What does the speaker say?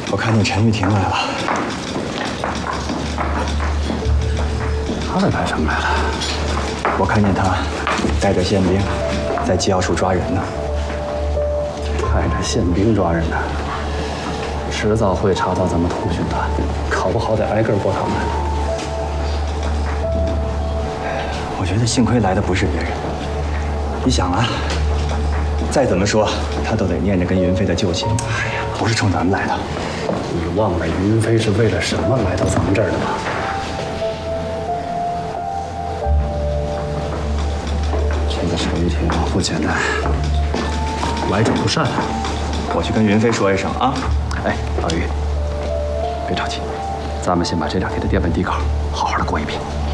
我看见陈玉婷来了。 他来干什么来了？ 我看见他带着宪兵在机要处抓人呢。 派着宪兵抓人呢，迟早会查到咱们通讯的，搞不好得挨个过他们。 我觉得幸亏来的不是别人。你想啊，再怎么说他都得念着跟云飞的旧情。哎呀，不是冲咱们来的。 你忘了云飞是为了什么来到咱们这儿的吗？这个陈玉婷不简单，来者不善。 我去跟云飞说一声啊。 哎，老于，别着急，咱们先把这两天的电文底稿好好的过一遍。